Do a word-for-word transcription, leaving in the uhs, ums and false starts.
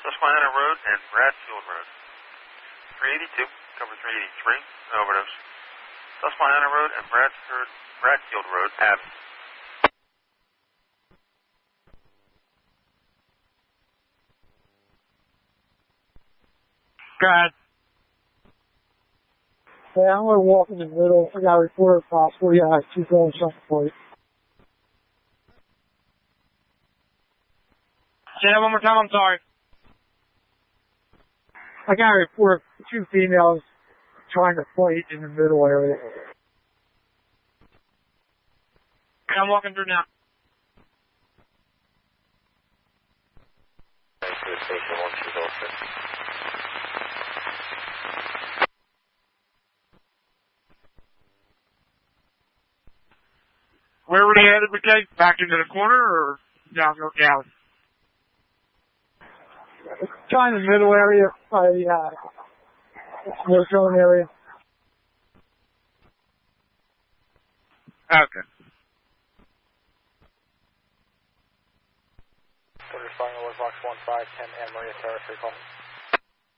Susquehanna Road and Bradfield Road. three eighty-two, cover three eighty-three, overdose. Susquehanna Road and Bradford, Bradfield Road, Avenue. Go ahead. Hey, I'm going to walk in the middle. I got a report if possible. Yeah, I keep going something for you. Say that one more time, I'm sorry. I got a report of two females trying to fight in the middle area. I'm walking through now. Where were they headed, McKay? Back into the corner or down the alley? Kind of middle area, by the uh, snow zone area. Okay. Responding to Box one five ten and Maria Terrace, call.